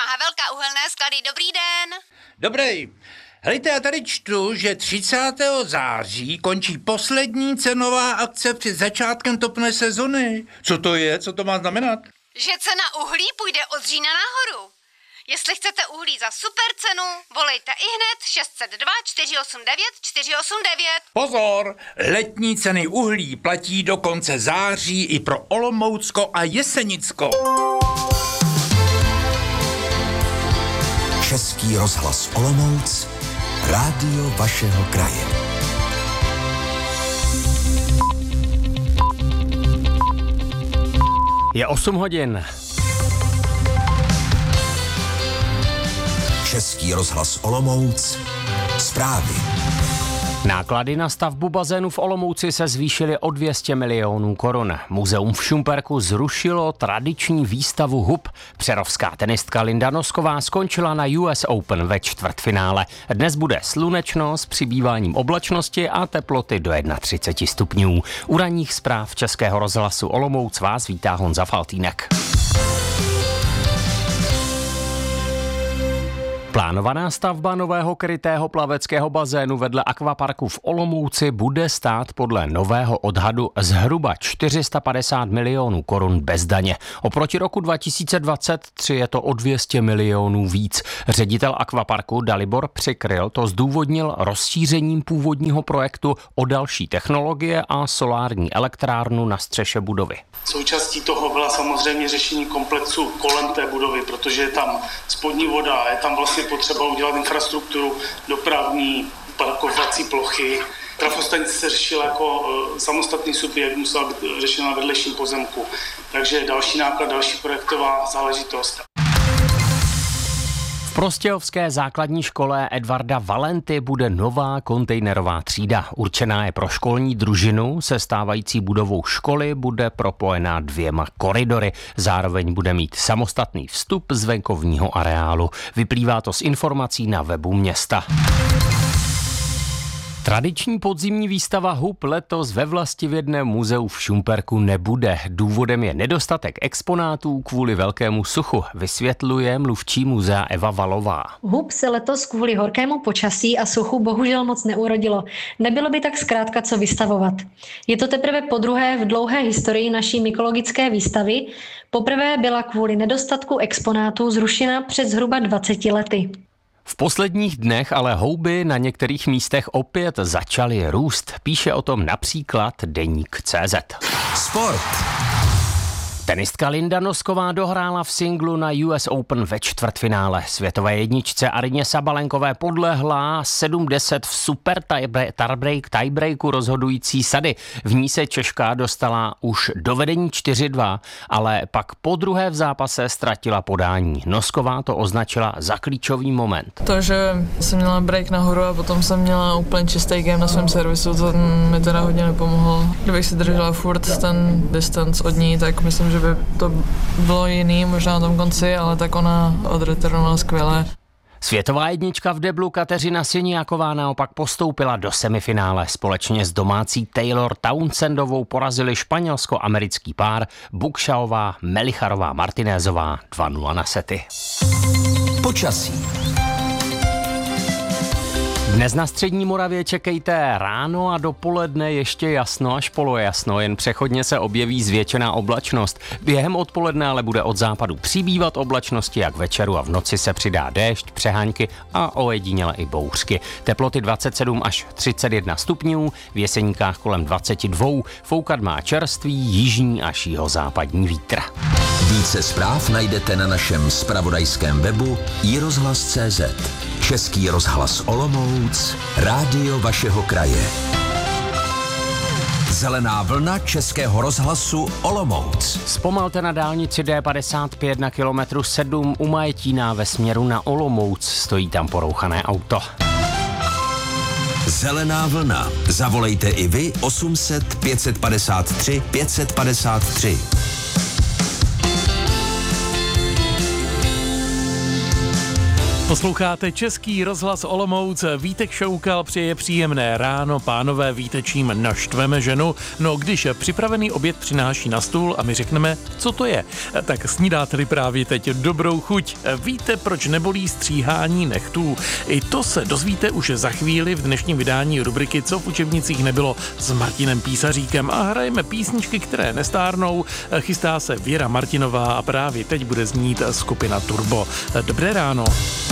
Havelka, Uhelné sklady, dobrý den. Dobrý. Hejte, já tady čtu, že 30. září končí poslední cenová akce před začátkem topné sezony. Co to je? Co to má znamenat? Že cena uhlí půjde od října nahoru. Jestli chcete uhlí za super cenu, volejte ihned 602 489 489. Pozor! Letní ceny uhlí platí do konce září i pro Olomoucko a Jesenicko. Český rozhlas Olomouc, rádio vašeho kraje. Je 8 hodin. Český rozhlas Olomouc, zprávy. Náklady na stavbu bazénu v Olomouci se zvýšily o 200 milionů korun. Muzeum v Šumperku zrušilo tradiční výstavu hub. Přerovská tenistka Linda Nosková skončila na US Open ve čtvrtfinále. Dnes bude slunečno s přibýváním oblačnosti a teploty do 31 stupňů. U ranních zpráv Českého rozhlasu Olomouc vás vítá Honza Faltýnek. Plánovaná stavba nového krytého plaveckého bazénu vedle akvaparku v Olomouci bude stát podle nového odhadu zhruba 450 milionů korun bez daně. Oproti roku 2023 je to o 200 milionů víc. Ředitel akvaparku Dalibor Přikryl to zdůvodnil rozšířením původního projektu o další technologie a solární elektrárnu na střeše budovy. Součástí toho byla samozřejmě řešení komplexu kolem té budovy, protože je tam spodní voda, je tam vlastně potřeba udělat infrastrukturu, dopravní, parkovací plochy. Trafostanice se řešila jako samostatný subjekt, musela být řešena na vedlejším pozemku. Takže další náklad, další projektová záležitost. V prostějovské základní škole Edvarda Valenty bude nová kontejnerová třída. Určená je pro školní družinu, se stávající budovou školy bude propojená 2 koridory. Zároveň bude mít samostatný vstup z venkovního areálu. Vyplývá to z informací na webu města. Tradiční podzimní výstava hub letos ve Vlastivědném muzeu v Šumperku nebude. Důvodem je nedostatek exponátů kvůli velkému suchu, vysvětluje mluvčí muzea Eva Valová. Hub se letos kvůli horkému počasí a suchu bohužel moc neurodilo. Nebylo by tak zkrátka co vystavovat. Je to teprve podruhé v dlouhé historii naší mykologické výstavy. Poprvé byla kvůli nedostatku exponátů zrušena před zhruba 20 lety. V posledních dnech ale houby na některých místech opět začaly růst. Píše o tom například Deník.cz. Sport. Tenistka Linda Nosková dohrála v singlu na US Open ve čtvrtfinále. Světové jedničce Aryně Sabalenkové podlehla 7-10 v super tiebreaku rozhodující sady. V ní se Češka dostala už do vedení 4-2, ale pak po druhé v zápase ztratila podání. Nosková to označila za klíčový moment. To, že jsem měla break nahoru a potom jsem měla úplně čistý game na svém servisu, to mi teda hodně nepomohlo. Kdybych si držela furt ten distance od ní, tak myslím, že by to bylo jiný, možná na tom konci, ale tak ona odreturnovala skvěle. Světová jednička v deblu Kateřina Siniaková naopak postoupila do semifinále. Společně s domácí Taylor Townsendovou porazili španělsko-americký pár Bukšaová, Melicharová, Martinézová 2-0 na sety. Počasí. Dnes na střední Moravě čekejte ráno a dopoledne ještě jasno až polojasno, jen přechodně se objeví zvětšená oblačnost. Během odpoledne ale bude od západu přibývat oblačnosti, jak večeru a v noci se přidá déšť, přehánky a ojediněle i bouřky. Teploty 27 až 31 stupňů, v Jeseníkách kolem 22, foukat má čerstvý jižní až jihozápadní vítr. Více zpráv najdete na našem zpravodajském webu iRozhlas.cz. Český rozhlas Olomouc, rádio vašeho kraje. Zelená vlna Českého rozhlasu Olomouc. Zpomalte na dálnici D55 na kilometru 7 u Majetína ve směru na Olomouc. Stojí tam porouchané auto. Zelená vlna. Zavolejte i vy 800 553 553. Posloucháte Český rozhlas Olomouc. Vítek Šoukal přeje příjemné ráno. Pánové, víte, čím naštveme ženu? No, když připravený oběd přináší na stůl a my řekneme, co to je, tak snídáte-li právě teď dobrou chuť. Víte, proč nebolí stříhání nechtů? I to se dozvíte už za chvíli v dnešním vydání rubriky Co v učebnicích nebylo s Martinem Písaříkem a hrajeme písničky, které nestárnou. Chystá se Věra Martinová a právě teď bude znít skupina Turbo. Dobré ráno.